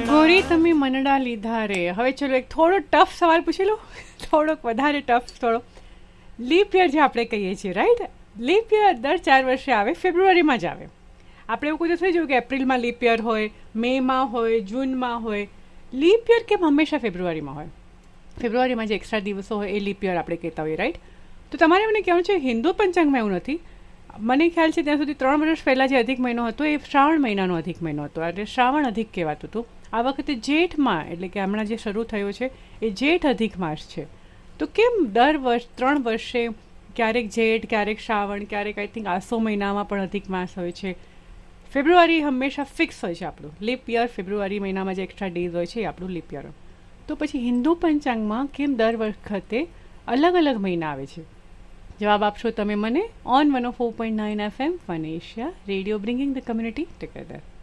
ગોરી તમે મનડા લીધા રે. હવે ચલો એક થોડો ટફ સવાલ પૂછી લો, થોડોક વધારે ટફ. થોડો લીપ યર જે આપણે કહીએ છીએ, રાઈટ? લીપ યર દર 4 વર્ષે આવે, ફેબ્રુઆરીમાં જ આવે. આપણે એવું કોઈ થઈ જોયું કે એપ્રિલમાં લીપ યર હોય, મેમાં હોય, જૂનમાં હોય. લીપ યર કેમ હંમેશા ફેબ્રુઆરીમાં હોય? ફેબ્રુઆરીમાં જે એક્સ્ટ્રા દિવસો હોય એ લીપ યર આપણે કહેતા હોઈએ, રાઈટ? તો તમારે મને કહેવું છે હિન્દુ પંચાંગમાં એવું નથી. મને ખ્યાલ છે ત્યાં સુધી 3 વર્ષ પહેલાં જે અધિક મહિનો હતો એ શ્રાવણ મહિનાનો અધિક મહિનો હતો, એટલે શ્રાવણ અધિક કહેવાતું હતું. આ વખતે જેઠમાં, એટલે કે હમણાં જે શરૂ થયો છે એ જેઠ અધિક માસ છે. તો કેમ દર 3 વર્ષે ક્યારેક જેઠ, ક્યારેક શ્રાવણ, ક્યારેક આઈ થિંક આસો મહિનામાં પણ અધિક માસ હોય છે. ફેબ્રુઆરી હંમેશા ફિક્સ હોય છે આપણું લીપ યર. ફેબ્રુઆરી મહિનામાં જે એક્સ્ટ્રા ડેઝ હોય છે એ આપણું લીપ યર. તો પછી હિન્દુ પંચાંગમાં કેમ દર વખતે અલગ અલગ મહિના આવે છે? જવાબ આપશો તમે મને on 104.9 FM, Fun Asia, Radio bringing the community together.